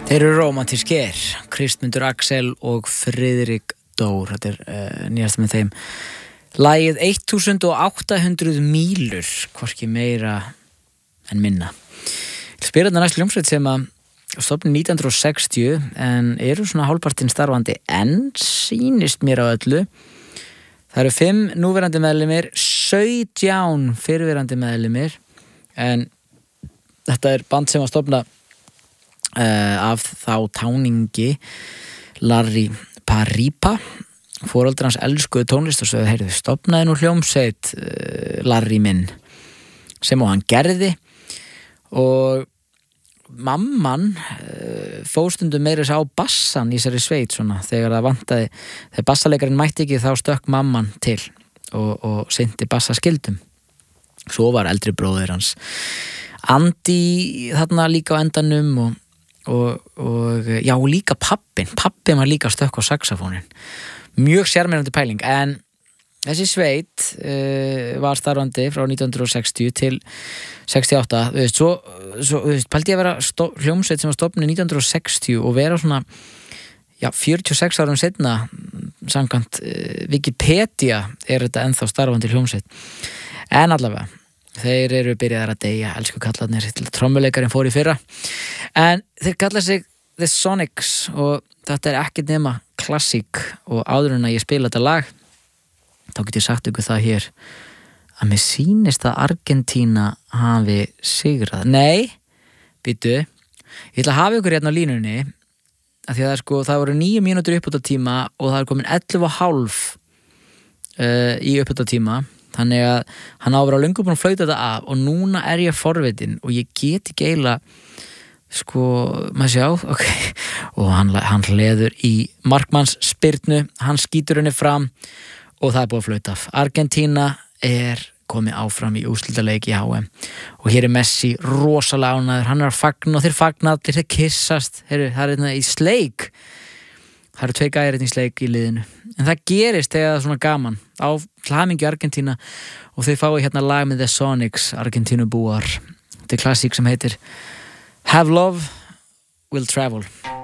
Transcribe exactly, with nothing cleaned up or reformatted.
Þeir eru rómantískir, Kristmundur Axel og Friðrik Dór, þetta er uh, nýjast með þeim. Lagið átján hundruð mílur, hvorki meira en minna. Spyrirna næst hljómsveit sem að stofni nítján hundruð sextíu en eru svona hálfpartinn starfandi en sýnist mér á öllu. Það eru fimm núverandi meðlimir, sautján fyrrverandi meðlimir en þetta er band sem að stofna uh, af þá táningi Larry Paripa. Foreldrar hans elskuðu tónlist og svo heyrðu stofnaði nú hljómsveit uh, Larry minn sem og hann gerði og mamman uh, fóstundum meira sá bassan í þessari sveit svona þegar það vantaði, þegar bassalekarinn mætti ekki þá stökk mamman til og, og synti bassaskildum. Svo var eldri bróðir hans Andy þarna líka á endanum og, og, og já líka pappin, pappin var líka stökk á saxofónin. Mjög sjarmerandi pæling en þessi sveit uh, var starfandi frá nítján hundruð sextíu til sextíu og átta, þú veist, svo, svo þú veist, pældi ég að vera stó, hljómsveit sem var stofnuð nítján hundruð sextíu og vera svona já, fjörutíu og sex árum seinna samkvæmt uh, Wikipedia er þetta ennþá starfandi hljómsveit en allavega, þeir eru byrjaðar að deyja, elsku kallarnir, trommuleikarinn fór í fyrra en þeir kalla sig The Sonics og þetta er ekkert nema klassík og áður en að ég spila þetta lag þá get ég sagt ykkur það hér að mér sýnist að Argentína hafi sigrað. Nei, býtu, ég ætla að hafa ykkur hérna á línunni að því að það, sko, það voru níu mínútur uppbótartíma og það er komin ellefu og hálf uh, í uppbótartíma þannig að hann á að vera löngu búin að flauta þetta af og núna er ég forvitin og ég get ekki eiginlega sko, maður sjá, ok og hann, hann leður í markmanns spyrnu, hann skýtur henni fram og það er búið að flauta af. Argentína er komið áfram í úrslitaleik í H M og hér er Messi rosalega ánægður, hann er að fagna og þeir fagna allir, þeir kissast Heru, það er hérna í sleik það eru tvei gærir í sleik í liðinu en það gerist þegar það er svona gaman á hamingju Argentína og þau fái hérna lag með The Sonics, Argentínu búar þetta er klassík sem heitir Have Love Will Travel.